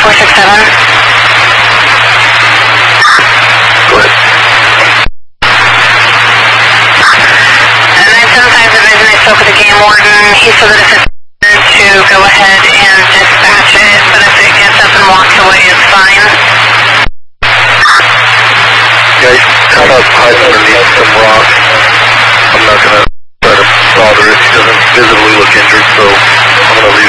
467. Go ahead. 975's advising I spoke with the game warden. He said that if it's to go ahead and dispatch it, but if it gets up and walks away, it's fine. Yeah, he's kind of hiding underneath some rocks. I'm not going to try to bother it. He doesn't visibly look injured, so I'm going to leave